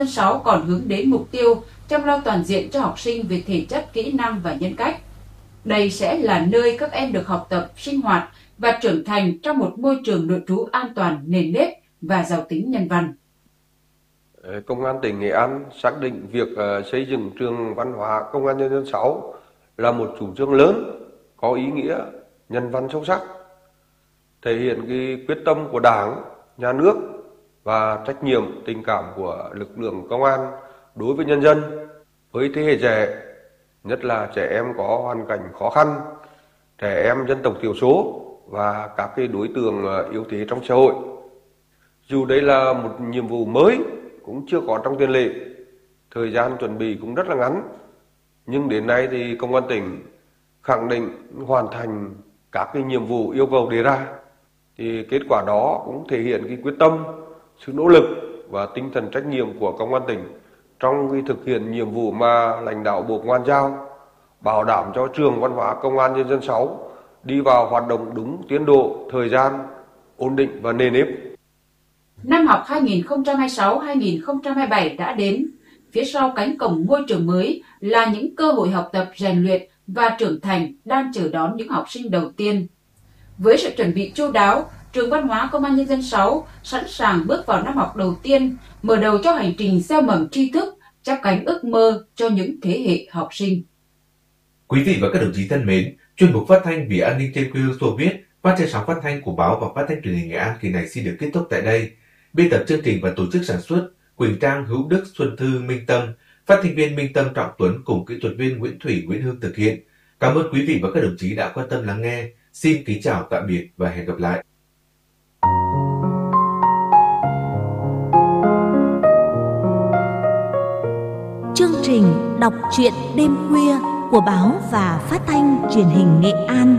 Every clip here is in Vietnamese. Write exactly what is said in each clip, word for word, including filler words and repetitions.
sáu còn hướng đến mục tiêu chăm lo toàn diện cho học sinh về thể chất, kỹ năng và nhân cách. Đây sẽ là nơi các em được học tập, sinh hoạt và trưởng thành trong một môi trường nội trú an toàn, nền nếp và giàu tính nhân văn. Công an tỉnh Nghệ An xác định việc xây dựng trường văn hóa Công an Nhân dân sáu là một chủ trương lớn, có ý nghĩa nhân văn sâu sắc, thể hiện cái quyết tâm của Đảng, Nhà nước và trách nhiệm, tình cảm của lực lượng công an đối với nhân dân, với thế hệ trẻ, nhất là trẻ em có hoàn cảnh khó khăn, trẻ em dân tộc thiểu số và các cái đối tượng yếu thế trong xã hội. Dù đây là một nhiệm vụ mới, cũng chưa có trong tiền lệ, thời gian chuẩn bị cũng rất là ngắn, nhưng đến nay thì Công an tỉnh khẳng định hoàn thành các cái nhiệm vụ yêu cầu đề ra. Thì kết quả đó cũng thể hiện cái quyết tâm, sự nỗ lực và tinh thần trách nhiệm của Công an tỉnh trong cái thực hiện nhiệm vụ mà lãnh đạo Bộ Công an giao, bảo đảm cho trường văn hóa Công an Nhân dân sáu đi vào hoạt động đúng tiến độ, thời gian, ổn định và nền nếp. Năm học hai nghìn không trăm hai mươi sáu hai nghìn không trăm hai mươi bảy đã đến. Phía sau cánh cổng ngôi trường mới là những cơ hội học tập, rèn luyện và trưởng thành đang chờ đón những học sinh đầu tiên. Với sự chuẩn bị chu đáo, trường văn hóa Công an Nhân dân sáu sẵn sàng bước vào năm học đầu tiên, mở đầu cho hành trình gieo mầm tri thức, chắp cánh ước mơ cho những thế hệ học sinh. Quý vị và các đồng chí thân mến, chuyên mục phát thanh vì an ninh trên quê hương Xô Viết phát trên sóng phát thanh của báo và phát thanh truyền hình Nghệ An kỳ này xin được kết thúc tại đây. Biên tập chương trình và tổ chức sản xuất Quỳnh Trang, Hữu Đức, Xuân Thư, Minh Tâm, phát thanh viên Minh Tâm, Trọng Tuấn cùng kỹ thuật viên Nguyễn Thủy, Nguyễn Hương thực hiện. Cảm ơn quý vị và các đồng chí đã quan tâm lắng nghe. Xin kính chào tạm biệt và hẹn gặp lại. Chương trình đọc truyện đêm khuya của báo và phát thanh truyền hình Nghệ An.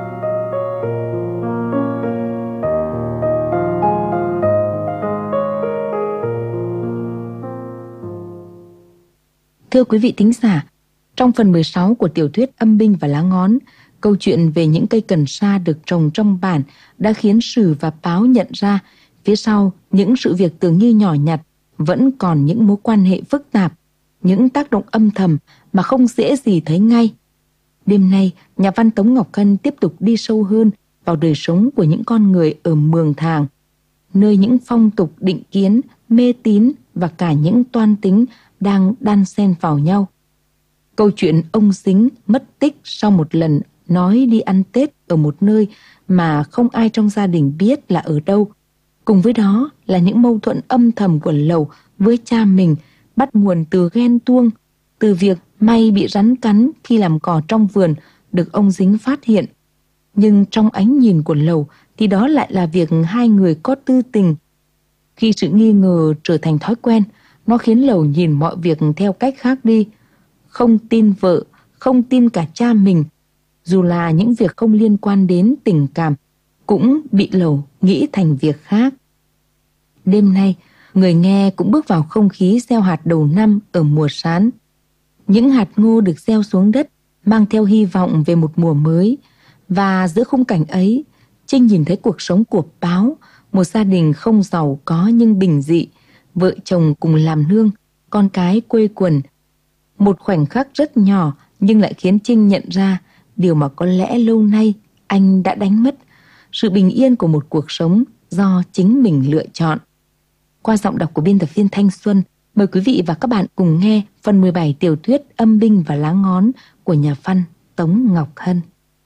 Thưa quý vị thính giả, trong phần mười sáu của tiểu thuyết Âm binh và lá ngón, câu chuyện về những cây cần sa được trồng trong bản đã khiến Sử và Báo nhận ra phía sau những sự việc tưởng như nhỏ nhặt vẫn còn những mối quan hệ phức tạp, những tác động âm thầm mà không dễ gì thấy ngay. Đêm nay, nhà văn Tống Ngọc Hân tiếp tục đi sâu hơn vào đời sống của những con người ở Mường Thàng, nơi những phong tục định kiến, mê tín và cả những toan tính đang đan xen vào nhau. Câu chuyện ông Dính mất tích sau một lần nói đi ăn Tết ở một nơi mà không ai trong gia đình biết là ở đâu. Cùng với đó là những mâu thuẫn âm thầm của Lầu với cha mình, bắt nguồn từ ghen tuông, từ việc May bị rắn cắn khi làm cỏ trong vườn được ông Dính phát hiện. Nhưng trong ánh nhìn của Lầu thì đó lại là việc hai người có tư tình. Khi sự nghi ngờ trở thành thói quen, nó khiến Lầu nhìn mọi việc theo cách khác đi. Không tin vợ, không tin cả cha mình, dù là những việc không liên quan đến tình cảm, cũng bị Lầu nghĩ thành việc khác. Đêm nay, người nghe cũng bước vào không khí gieo hạt đầu năm ở mùa sán. Những hạt ngô được gieo xuống đất mang theo hy vọng về một mùa mới. Và giữa khung cảnh ấy, Trinh nhìn thấy cuộc sống của Báo, một gia đình không giàu có nhưng bình dị, vợ chồng cùng làm nương, con cái quây quần. Một khoảnh khắc rất nhỏ nhưng lại khiến Trinh nhận ra điều mà có lẽ lâu nay anh đã đánh mất, sự bình yên của một cuộc sống do chính mình lựa chọn. Qua giọng đọc của biên tập viên Thanh Xuân, mời quý vị và các bạn cùng nghe phần mười bảy tiểu thuyết Âm binh và lá ngón của nhà văn Tống Ngọc Hân.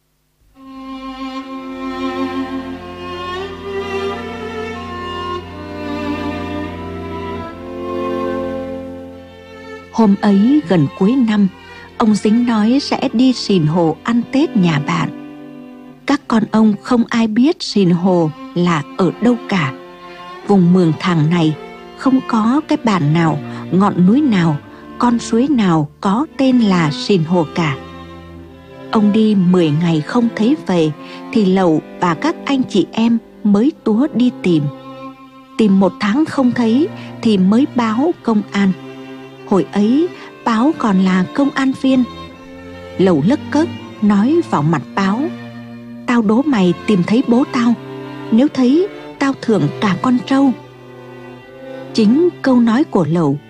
Hôm ấy gần cuối năm, ông Dính nói sẽ đi Sìn Hồ ăn Tết nhà bạn. Các con ông không ai biết Sìn Hồ là ở đâu cả. Vùng Mường Thàng này không có cái bản nào, ngọn núi nào, con suối nào có tên là Sìn Hồ cả. Ông đi mười ngày không thấy về thì Lầu và các anh chị em mới túa đi tìm. Tìm một tháng không thấy thì mới báo công an. Hồi ấy Báo còn là công an viên. Lầu lấc cấc nói vào mặt Báo: "Tao đố mày tìm thấy bố tao, nếu thấy tao thưởng cả con trâu." Chính câu nói của Lầu